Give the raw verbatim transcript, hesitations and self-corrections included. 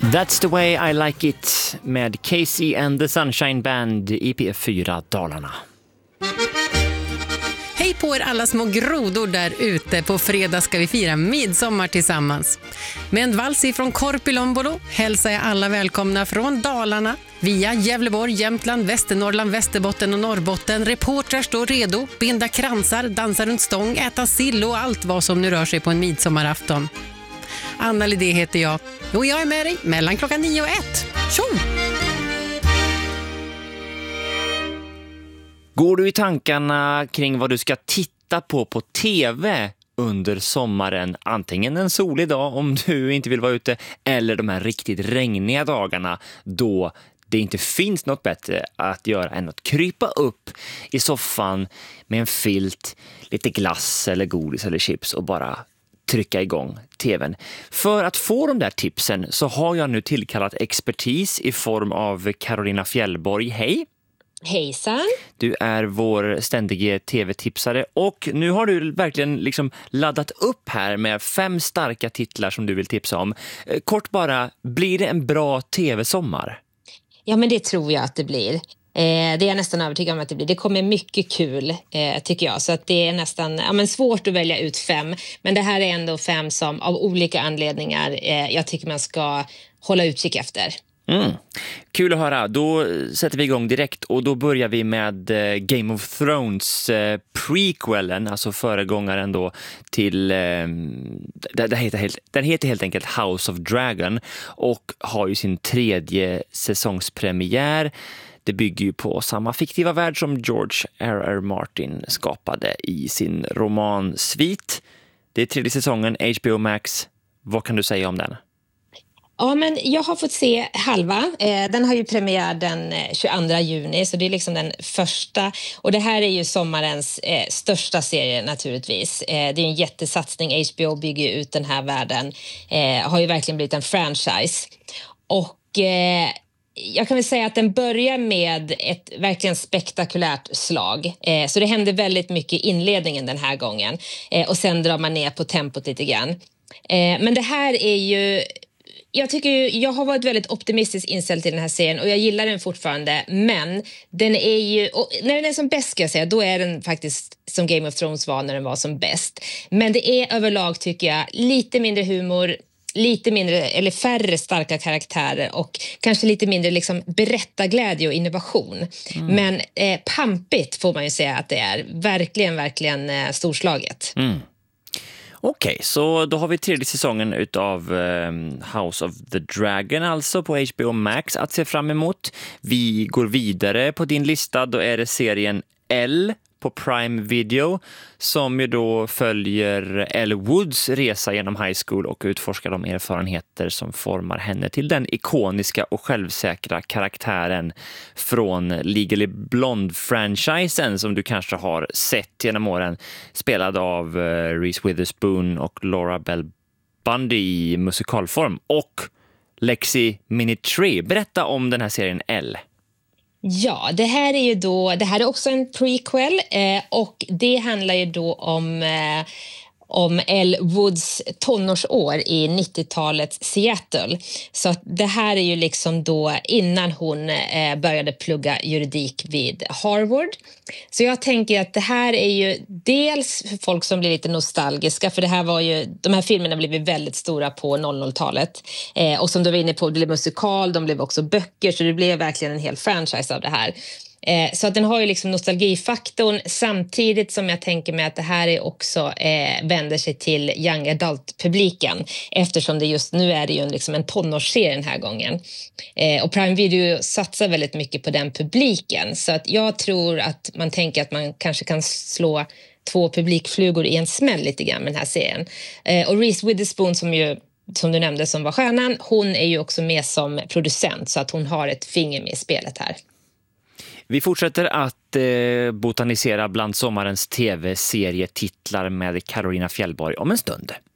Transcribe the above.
That's the way I like it med Casey and the Sunshine Band i P F fyra Dalarna. Hej på er alla små grodor där ute. På fredag ska vi fira midsommar tillsammans. Med en vals ifrån Korpilombolo hälsar jag alla välkomna från Dalarna. Via Gävleborg, Jämtland, Västernorrland, Västerbotten och Norrbotten. Reportrar står redo, binda kransar, dansa runt stång, äta sill och allt vad som nu rör sig på en midsommarafton. Anna Lidé heter jag och jag är med dig mellan klockan nio och ett. Tjo! Går du i tankarna kring vad du ska titta på på tv under sommaren, antingen en solig dag om du inte vill vara ute eller de här riktigt regniga dagarna då det inte finns något bättre att göra än att krypa upp i soffan med en filt, lite glass eller godis eller chips och bara trycka igång tvn. För att få de där tipsen så har jag nu tillkallat expertis i form av Carolina Fjällborg. Hej! Hejsan! Du är vår ständige tv-tipsare och nu har du verkligen liksom laddat upp här med fem starka titlar som du vill tipsa om. Kort bara, blir det en bra tv-sommar? Ja, men det tror jag att det blir. Eh, det är jag nästan övertygad om att det blir. Det kommer mycket kul, eh, tycker jag. Så att det är nästan ja, men svårt att välja ut fem. Men det här är ändå fem som av olika anledningar eh, jag tycker man ska hålla utkik efter. Mm. Kul att höra. Då sätter vi igång direkt och då börjar vi med eh, Game of Thrones eh, prequelen, alltså föregångaren då till eh, det, det heter helt, den heter helt enkelt House of Dragon och har ju sin tredje säsongspremiär. Det bygger ju på samma fiktiva värld som George R R. Martin skapade i sin roman Svit. Det är tredje säsongen, H B O Max. Vad kan du säga om den? Ja, men jag har fått se halva. Eh, den har ju premiär den tjugoandra juni, så det är liksom den första. Och det här är ju sommarens eh, största serie naturligtvis. Eh, det är en jättesatsning. H B O bygger ut den här världen. Eh, har ju verkligen blivit en franchise. Och eh, jag kan väl säga att den börjar med ett verkligen spektakulärt slag. Eh, så det händer väldigt mycket i inledningen den här gången. Eh, och sen drar man ner på tempot lite grann. Eh, men det här är ju... Jag tycker ju, jag har varit väldigt optimistiskt inställd till den här serien och jag gillar den fortfarande, men den är ju, och när den är som bäst ska jag säga, då är den faktiskt som Game of Thrones var när den var som bäst. Men det är överlag, tycker jag, lite mindre humor, lite mindre eller färre starka karaktärer och kanske lite mindre liksom berättarglädje och innovation. Mm. Men eh, pampigt får man ju säga att det är. Verkligen, verkligen eh, storslaget. Mm. Okej, okay, så då har vi tredje säsongen utav um, House of the Dragon, alltså på H B O Max att se fram emot. Vi går vidare på din lista, då är det serien L på Prime Video som ju då följer Elle Woods resa genom high school och utforskar de erfarenheter som formar henne till den ikoniska och självsäkra karaktären från Legally Blonde-franchisen som du kanske har sett genom åren, spelad av uh, Reese Witherspoon och Laura Bell Bundy i musikalform. Och Lexi Minute. Berätta om den här serien L. Ja, det här är ju då, det här är också en prequel eh, och det handlar ju då om, eh, om Elle Woods tonårsår i nittiotalets Seattle. Så att det här är ju liksom då innan hon eh, började plugga juridik vid Harvard. Så jag tänker att det här är ju dels för folk som blir lite nostalgiska, för det här var ju, de här filmerna blev väldigt stora på noll noll-talet. Eh, och som du var inne på, det blev musikal, de blev också böcker, så det blev verkligen en hel franchise av det här. Eh, så att den har ju liksom nostalgifaktorn samtidigt som jag tänker mig att det här är också eh, vänder sig till young adult-publiken, eftersom det just nu är det ju en, liksom en tonårsserie den här gången. Eh, och Prime Video satsar väldigt mycket på den publiken, så att jag tror att man tänker att man kanske kan slå två publikflugor i en smäll lite grann med den här serien. Eh, och Reese Witherspoon som ju som du nämnde som var stjärnan, hon är ju också med som producent, så att hon har ett finger med i spelet här. Vi fortsätter att eh, botanisera bland sommarens tv-serietitlar med Carolina Fjällborg om en stund.